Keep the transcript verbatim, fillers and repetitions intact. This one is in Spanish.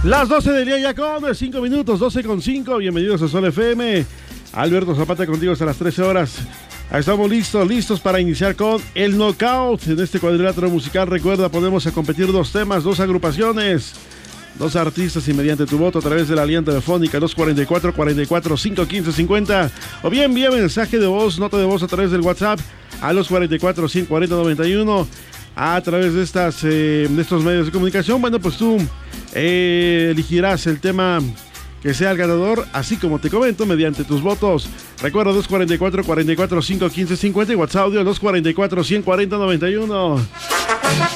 Las doce del día ya con cinco minutos, doce con cinco. Bienvenidos a Sol F M. Alberto Zapata contigo hasta las trece horas. Estamos listos, listos para iniciar con el knockout. En este cuadrilátero musical, recuerda, ponemos a competir dos temas, dos agrupaciones, dos artistas, y mediante tu voto a través de la alianza telefónica dos cuarenta y cuatro, cuarenta y cuatro, cinco quince, cincuenta, o bien vía mensaje de voz, nota de voz a través del WhatsApp a los cuarenta y cuatro, ciento cuarenta, noventa y uno. A través de estas eh, de estos medios de comunicación, bueno, pues tú eh, elegirás el tema que sea el ganador, así como te comento, mediante tus votos. Recuerda, dos cuarenta y cuatro, cuarenta y cuatro, cinco quince, cincuenta y WhatsApp audio dos cuarenta y cuatro, ciento cuarenta, noventa y uno.